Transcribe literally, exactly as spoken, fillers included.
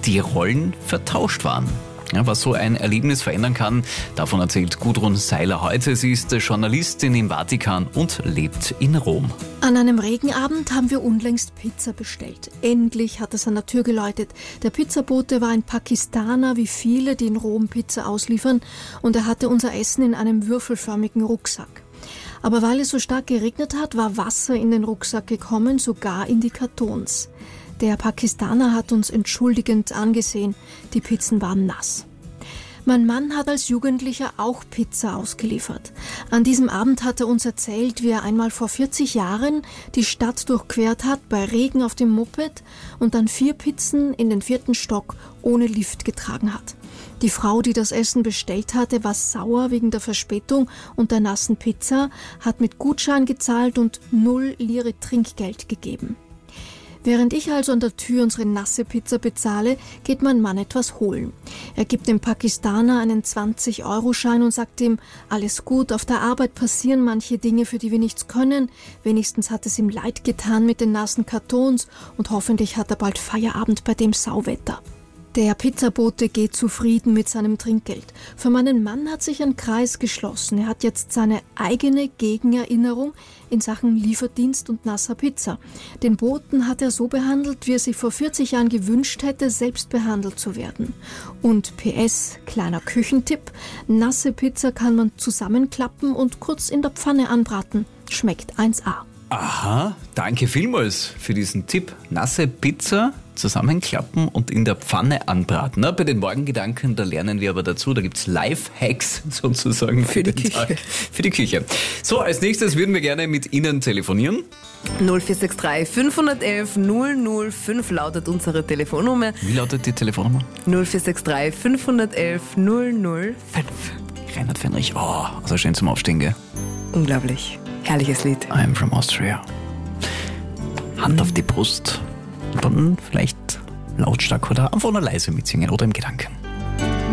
die Rollen vertauscht waren. Ja, was so ein Erlebnis verändern kann, davon erzählt Gudrun Seiler heute. Sie ist Journalistin im Vatikan und lebt in Rom. An einem Regenabend haben wir unlängst Pizza bestellt. Endlich hat es an der Tür geläutet. Der Pizzabote war ein Pakistaner, wie viele, die in Rom Pizza ausliefern, und er hatte unser Essen in einem würfelförmigen Rucksack. Aber weil es so stark geregnet hat, war Wasser in den Rucksack gekommen, sogar in die Kartons. Der Pakistaner hat uns entschuldigend angesehen. Die Pizzen waren nass. Mein Mann hat als Jugendlicher auch Pizza ausgeliefert. An diesem Abend hat er uns erzählt, wie er einmal vor vierzig Jahren die Stadt durchquert hat, bei Regen auf dem Moped und dann vier Pizzen in den vierten Stock ohne Lift getragen hat. Die Frau, die das Essen bestellt hatte, war sauer wegen der Verspätung und der nassen Pizza, hat mit Gutschein gezahlt und null Lire Trinkgeld gegeben. Während ich also an der Tür unsere nasse Pizza bezahle, geht mein Mann etwas holen. Er gibt dem Pakistaner einen zwanzig-Euro-Schein und sagt ihm, alles gut, auf der Arbeit passieren manche Dinge, für die wir nichts können. Wenigstens hat es ihm leid getan mit den nassen Kartons und hoffentlich hat er bald Feierabend bei dem Sauwetter. Der Pizzabote geht zufrieden mit seinem Trinkgeld. Für meinen Mann hat sich ein Kreis geschlossen. Er hat jetzt seine eigene Gegenerinnerung in Sachen Lieferdienst und nasser Pizza. Den Boten hat er so behandelt, wie er sich vor vierzig Jahren gewünscht hätte, selbst behandelt zu werden. Und P S, kleiner Küchentipp, nasse Pizza kann man zusammenklappen und kurz in der Pfanne anbraten. Schmeckt eins A. Aha, danke vielmals für diesen Tipp. Nasse Pizza zusammenklappen und in der Pfanne anbraten. Na, bei den Morgengedanken, da lernen wir aber dazu, da gibt es Life-Hacks sozusagen für, für die Küche. Tag, für die Küche. So, als nächstes würden wir gerne mit Ihnen telefonieren. null vier sechs drei fünf eins eins null null fünf lautet unsere Telefonnummer. Wie lautet die Telefonnummer? null vier sechs drei fünf eins eins null null fünf. Reinhard Fenrich, oh, also schön zum Aufstehen, gell? Unglaublich. Herrliches Lied. I'm from Austria. Hand auf die Brust. Und dann vielleicht lautstark oder einfach nur leise mitsingen oder im Gedanken.